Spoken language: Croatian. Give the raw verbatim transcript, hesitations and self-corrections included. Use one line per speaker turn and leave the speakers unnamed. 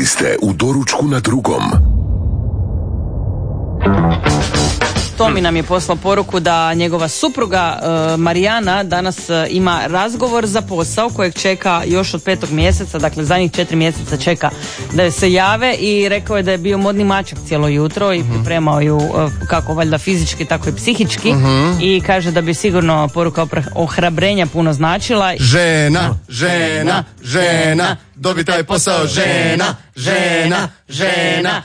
Bili ste u doručku na Drugom.
Tomi nam je poslao poruku da njegova supruga uh, Marijana danas uh, ima razgovor za posao kojeg čeka još od petog mjeseca, dakle zadnjih četiri mjeseca čeka da se jave, i rekao je da je bio modni mačak cijelo jutro i pripremao ju uh, kako valjda fizički tako i psihički, uh-huh. i kaže da bi sigurno poruka ohrabrenja puno značila.
Žena, žena, žena, dobi taj posao, žena, žena, žena,